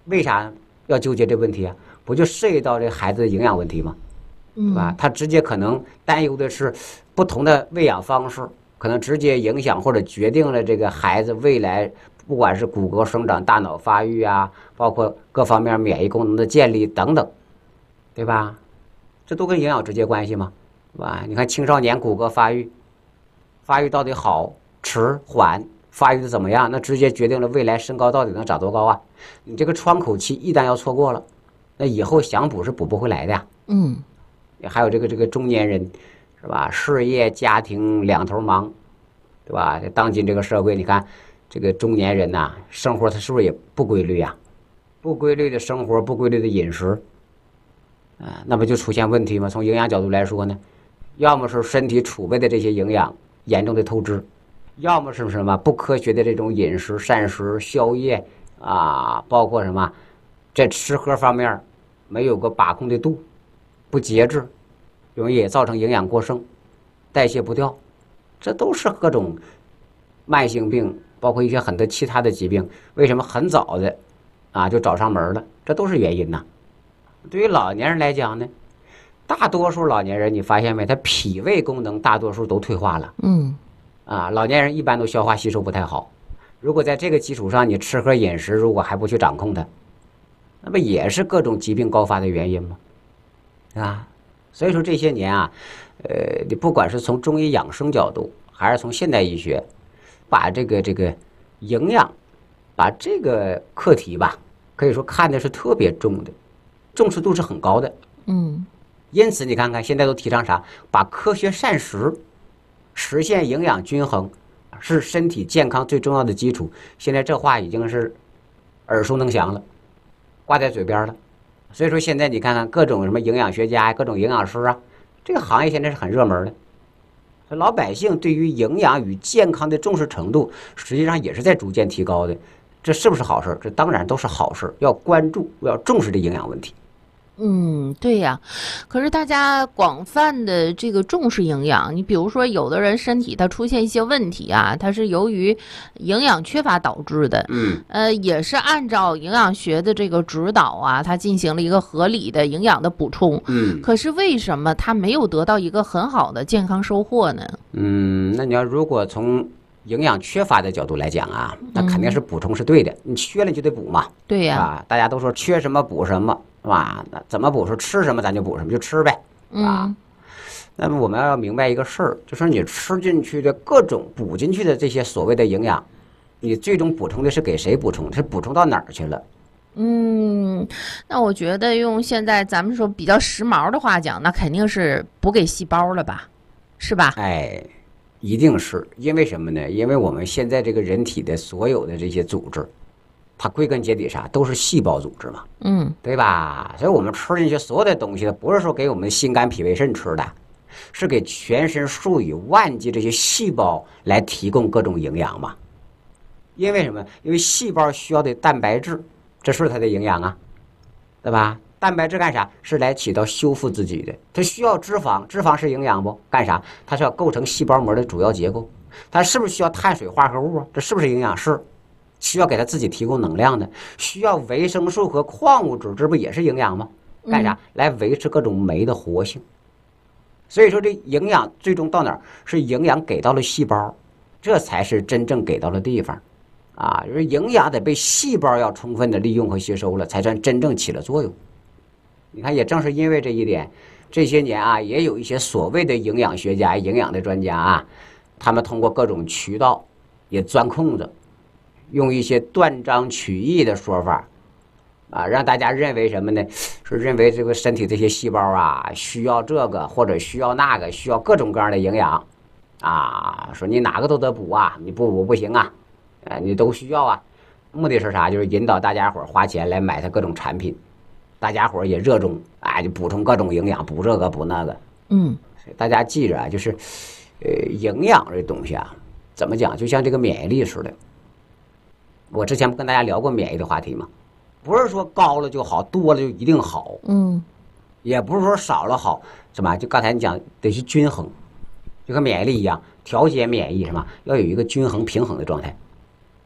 为啥要纠结这问题啊？不就涉及到这孩子的营养问题吗？对吧？他直接可能担忧的是不同的喂养方式，可能直接影响或者决定了这个孩子未来不管是骨骼生长、大脑发育啊，包括各方面免疫功能的建立等等，对吧？这都跟营养有直接关系嘛，对吧？你看青少年骨骼发育到底好、迟、缓，发育的怎么样，那直接决定了未来身高到底能长多高啊！你这个窗口期一旦要错过了，那以后想补是补不回来的呀。还有这个中年人，是吧？事业家庭两头忙，对吧？当今这个社会，你看这个中年人呐，生活他是不是也不规律呀？不规律的生活，不规律的饮食，那不就出现问题吗？从营养角度来说呢，要么是身体储备的这些营养严重的透支，要么是什么不科学的这种饮食、膳食、宵夜啊，包括什么在吃喝方面没有个把控的度，不节制，容易也造成营养过剩，代谢不掉，这都是各种慢性病，包括一些很多其他的疾病，为什么很早的就找上门了？这都是原因呐。对于老年人来讲呢，大多数老年人你发现没，他脾胃功能大多数都退化了。老年人一般都消化吸收不太好。如果在这个基础上，你吃喝饮食如果还不去掌控它，那么也是各种疾病高发的原因吗？所以说这些年你不管是从中医养生角度，还是从现代医学，把这个营养，把这个课题吧，可以说看的是特别重的，重视度是很高的。因此你看看现在都提倡啥？把科学膳食实现营养均衡，是身体健康最重要的基础。现在这话已经是耳熟能详了，挂在嘴边了。所以说现在你看看各种什么营养学家、各种营养师啊，这个行业现在是很热门的。老百姓对于营养与健康的重视程度，实际上也是在逐渐提高的。这是不是好事？这当然都是好事，要关注，要重视这营养问题。 对呀，可是大家广泛的这个重视营养，你比如说有的人身体他出现一些问题啊，他是由于营养缺乏导致的，也是按照营养学的这个指导啊，他进行了一个合理的营养的补充，可是为什么他没有得到一个很好的健康收获呢？ 那你要如果从营养缺乏的角度来讲啊，那肯定是补充是对的，你缺了就得补嘛。 对呀， 大家都说缺什么补什么，是吧？那怎么补？说吃什么咱就补什么，就吃呗，那么我们要明白一个事儿，就是你吃进去的各种补进去的这些所谓的营养，你最终补充的是给谁补充？是补充到哪儿去了？ 那我觉得用现在咱们说比较时髦的话讲，那肯定是补给细胞了吧，是吧？ 一定是因为什么呢？因为我们现在这个人体的所有的这些组织，它归根结底啥都是细胞组织嘛，对吧？所以我们吃进去所有的东西，不是说给我们心肝脾胃肾吃的，是给全身数以万计这些细胞来提供各种营养嘛。因为什么？因为细胞需要的蛋白质，这是它的营养啊，对吧？蛋白质干啥？是来起到修复自己的。它需要脂肪，脂肪是营养不？干啥？它是要构成细胞膜的主要结构。它是不是需要碳水化合物啊？这是不是营养？是。需要给它自己提供能量的，需要维生素和矿物质，这不也是营养吗？干啥？来维持各种酶的活性。所以说这营养最终到哪儿？是营养给到了细胞，这才是真正给到了地方。就是营养得被细胞要充分的利用和吸收了，才算真正起了作用。你看，也正是因为这一点，这些年也有一些所谓的营养学家、营养的专家他们通过各种渠道也钻空子，用一些断章取义的说法让大家认为什么呢？是认为这个身体这些细胞需要这个或者需要那个，需要各种各样的营养说你哪个都得补你不补不行你都需要目的是啥？就是引导大家伙花钱来买它各种产品，大家伙也热衷就补充各种营养，补这个补那个。大家记着就是营养这东西怎么讲？就像这个免疫力似的。我之前不跟大家聊过免疫的话题吗？不是说高了就好，多了就一定好。也不是说少了好，是吧？就刚才你讲得是均衡，就和免疫力一样，调节免疫要有一个均衡平衡的状态。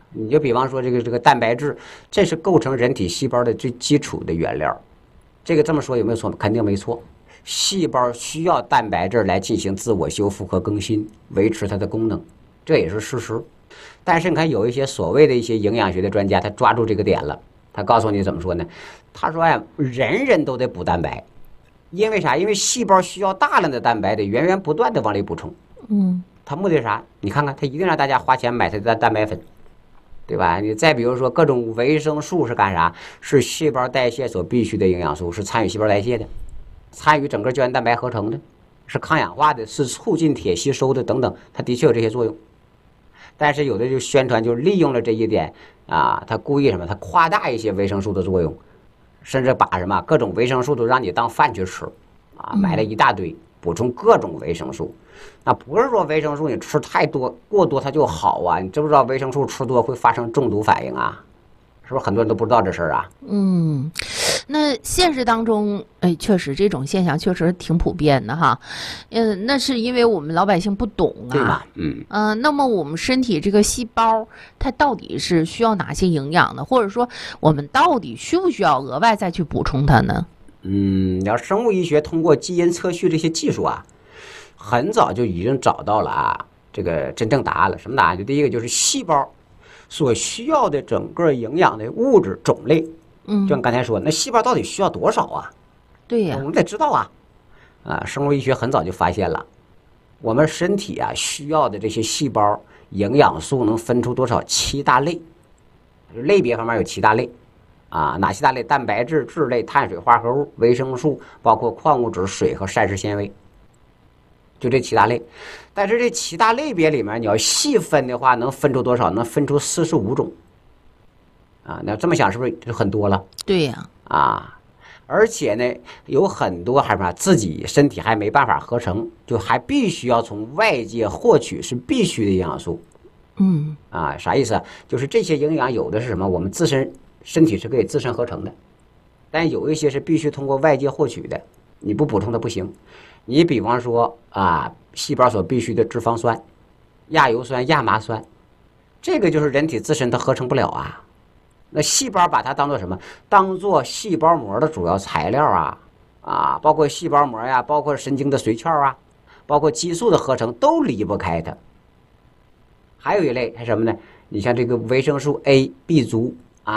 你就比方说这个蛋白质，这是构成人体细胞的最基础的原料。这个这么说有没有错？肯定没错。细胞需要蛋白质来进行自我修复和更新，维持它的功能，这也是事实。但是你看，有一些所谓的一些营养学的专家，他抓住这个点了，他告诉你怎么说呢？他说呀，人人都得补蛋白，因为啥？因为细胞需要大量的蛋白，得源源不断的往里补充。他目的是啥？你看看，他一定让大家花钱买他的蛋白粉，对吧？你再比如说各种维生素是干啥？是细胞代谢所必需的营养素，是参与细胞代谢的，参与整个胶原蛋白合成的，是抗氧化的，是促进铁吸收的等等，它的确有这些作用。但是有的就宣传就利用了这一点啊，他故意什么？他夸大一些维生素的作用，甚至把什么各种维生素都让你当饭去吃啊，买了一大堆补充各种维生素。那不是说维生素你吃太多过多它就好啊，你知不知道维生素吃多会发生中毒反应啊？是不是很多人都不知道这事儿啊？ 那现实当中，确实这种现象确实挺普遍的哈。那是因为我们老百姓不懂啊。 对吧？ 那么我们身体这个细胞，它到底是需要哪些营养的？或者说，我们到底需不需要额外再去补充它呢？ 你要生物医学通过基因测序这些技术啊，很早就已经找到了啊，这个真正答案了。什么答案？就第一个就是细胞所需要的整个营养的物质种类。就像刚才说，那细胞到底需要多少啊？ 对呀， 我们得知道啊。生物医学很早就发现了，我们身体啊需要的这些细胞营养素能分出多少7大类，类别方面有7大类啊，哪7大类？蛋白质、质类、碳水化合物、维生素，包括矿物质、水和膳食纤维，就这7大类。但是这7大类别里面，你要细分的话，能分出多少？能分出45种。那这么想是不是就很多了？ 对呀。 而且呢，有很多还是自己身体还没办法合成，就还必须要从外界获取，是必须的营养素。啥意思啊？就是这些营养有的是什么？我们自身身体是可以自身合成的，但有一些是必须通过外界获取的，你不补充它不行。你比方说细胞所必须的脂肪酸、亚油酸、亚麻酸，这个就是人体自身它合成不了啊。那细胞把它当做什么？当做细胞膜的主要材料包括细胞膜呀，包括神经的髓鞘包括激素的合成都离不开它。还有一类是什么呢？你像这个维生素 A、B 族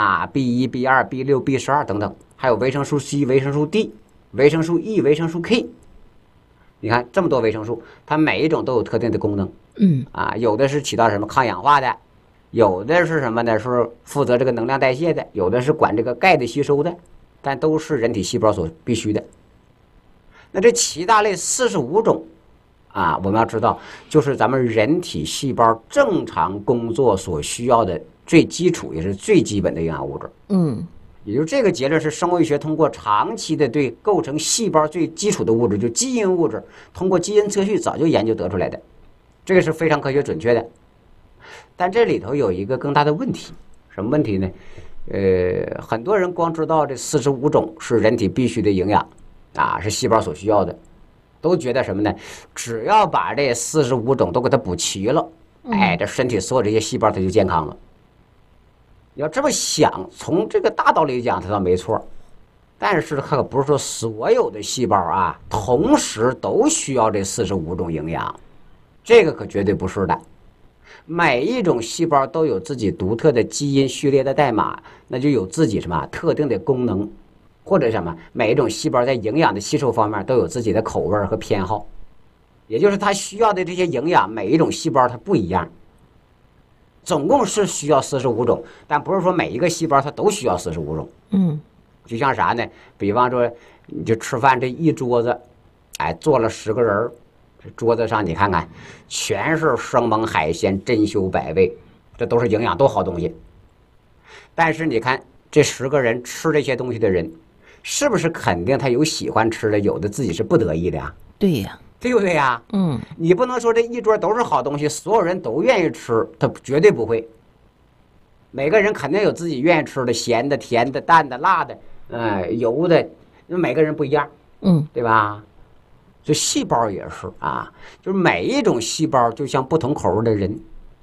B1、B2、B6、B12等等，还有维生素 C、维生素 D、维生素 E、维生素 K。你看这么多维生素，它每一种都有特定的功能。有的是起到什么抗氧化的。有的是什么呢？是负责这个能量代谢的，有的是管这个钙的吸收的，但都是人体细胞所必须的。那这7大类45种我们要知道，就是咱们人体细胞正常工作所需要的最基础也是最基本的营养物质。也就是这个结论是生物医学通过长期的对构成细胞最基础的物质，就基因物质，通过基因测序早就研究得出来的，这个是非常科学准确的。但这里头有一个更大的问题，什么问题呢？很多人光知道这45种是人体必须的营养是细胞所需要的，都觉得什么呢？只要把这45种都给它补齐了，这身体所有这些细胞它就健康了。你要这么想，从这个大道理讲，它倒没错，但是可不是说所有的细胞同时都需要这45种营养，这个可绝对不是的。每一种细胞都有自己独特的基因序列的代码，那就有自己什么特定的功能，或者什么每一种细胞在营养的吸收方面都有自己的口味和偏好，也就是它需要的这些营养，每一种细胞它不一样。总共是需要45种，但不是说每一个细胞它都需要45种。就像啥呢？比方说你就吃饭这一桌子，坐了10个人，桌子上你看看，全是生猛海鲜、珍馐百味，这都是营养，都好东西。但是你看这10个人吃这些东西的人，是不是肯定他有喜欢吃的，有的自己是不得意的呀？ 对呀， 对不对呀？你不能说这一桌都是好东西，所有人都愿意吃，他绝对不会。每个人肯定有自己愿意吃的，咸的、甜的、淡的、辣的，油的，每个人不一样，对吧？所以细胞也是就是每一种细胞就像不同口味的人，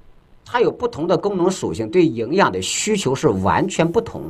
它有不同的功能属性，对营养的需求是完全不同的。